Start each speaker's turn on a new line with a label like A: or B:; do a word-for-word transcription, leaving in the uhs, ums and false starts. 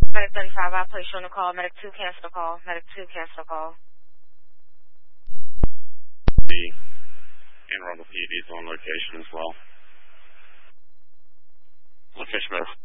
A: Medic thirty-five, I place you on the call. Medic two, cancel the call. Medic two, cancel the call.
B: The Anne Arundel P D is on location as well. Location medical